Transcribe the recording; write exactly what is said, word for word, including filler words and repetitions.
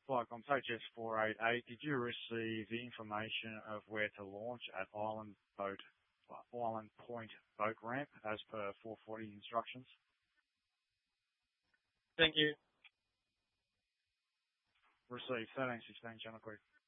Flight Comms H S four eight eight, did you receive the information of where to launch at Island Boat, Island Point Boat Ramp as per four forty instructions? Thank you. Received. thirteen sixteen Channel Creek.